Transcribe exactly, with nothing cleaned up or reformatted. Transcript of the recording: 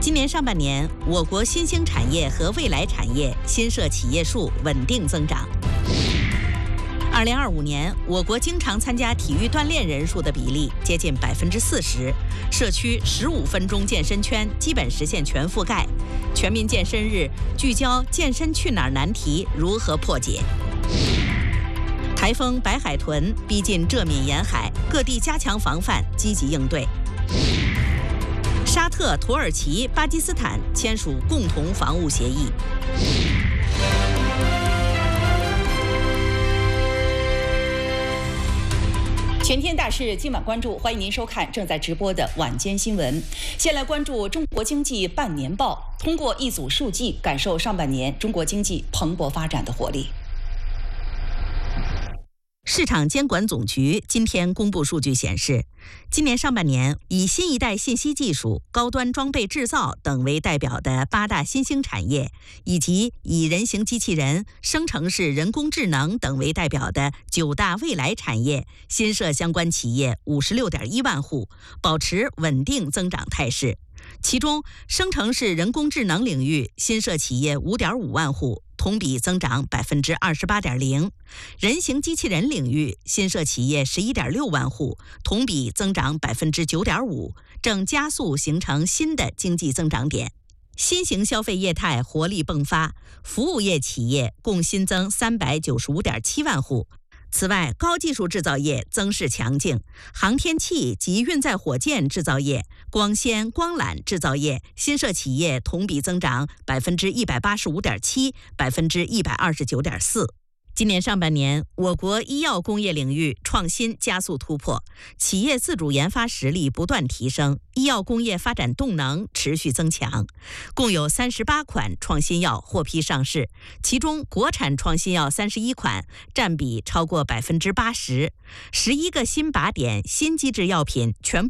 今年上半年，我国新兴产业和未来产业新设企业数稳定增长。二零二五年，我国经常参加体育锻炼人数的比例接近百分之四十，社区十五分钟健身圈基本实现全覆盖。全民健身日聚焦健身去哪儿难题如何破解。台风白海豚逼近浙闽沿海，各地加强防范，积极应对。沙特、土耳其、巴基斯坦签署共同防务协议。全天大事今晚关注，欢迎您收看正在直播的晚间新闻。先来关注中国经济半年报，通过一组数据，感受上半年中国经济蓬勃发展的活力。市场监管总局今天公布数据显示，今年上半年以新一代信息技术、高端装备制造等为代表的八大新兴产业，以及以人形机器人、生成式人工智能等为代表的九大未来产业，新设相关企业五十六点一万户，保持稳定增长态势。其中，生成式人工智能领域新设企业五点五万户，同比增长百分之二十八点零；人形机器人领域新设企业十一点六万户，同比增长百分之九点五，正加速形成新的经济增长点。新型消费业态活力迸发，服务业企业共新增三百九十五点七万户。此外，高技术制造业增势强劲，航天器及运载火箭制造业、光纤、光缆制造业新设企业同比增长百分之一百八十五点七，百分之一百二十九点四。今年上半年，我国医药工业领域创新加速突破，企业自主研发实力不断提升，医药工业发展动能持续增强。共有三十八款创新药获批上市，其中国产创新药三十一款，占比超过百分之八十。十一个新靶点、新机制药品全部